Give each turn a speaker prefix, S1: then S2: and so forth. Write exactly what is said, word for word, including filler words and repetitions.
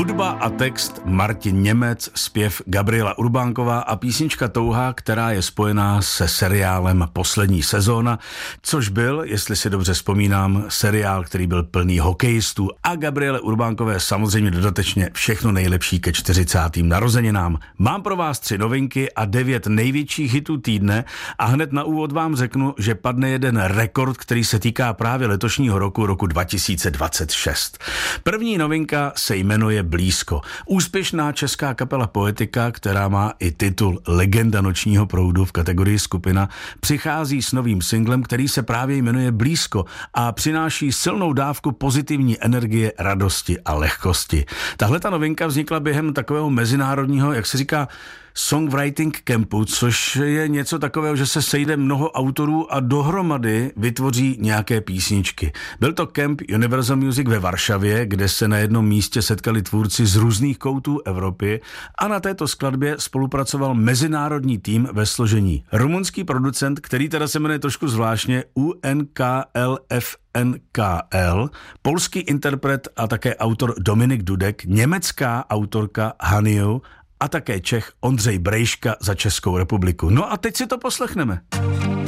S1: Hudba a text Martin Němec, zpěv Gabriela Urbánková a písnička Touha, která je spojená se seriálem Poslední sezóna, což byl, jestli si dobře vzpomínám, seriál, který byl plný hokejistů a Gabriele Urbánkové samozřejmě dodatečně všechno nejlepší ke čtyřicátým narozeninám. Mám pro vás tři novinky a devět největších hitů týdne a hned na úvod vám řeknu, že padne jeden rekord, který se týká právě letošního roku, roku dva tisíce dvacet šest. První novinka se jmenuje Blízko. Úspěšná česká kapela Poetika, která má i titul Legenda nočního proudu v kategorii skupina, přichází s novým singlem, který se právě jmenuje Blízko a přináší silnou dávku pozitivní energie, radosti a lehkosti. Tahle ta novinka vznikla během takového mezinárodního, jak se říká, songwriting campu, což je něco takového, že se sejde mnoho autorů a dohromady vytvoří nějaké písničky. Byl to Camp Universal Music ve Varšavě, kde se na jednom místě setkali tvůrci z různých koutů Evropy a na této skladbě spolupracoval mezinárodní tým ve složení rumunský producent, který teda se jmenuje trošku zvláštně U N K L F N K L, polský interpret a také autor Dominik Dudek, německá autorka Haniu a také Čech Ondřej Brejška za Českou republiku. No a teď si to poslechneme.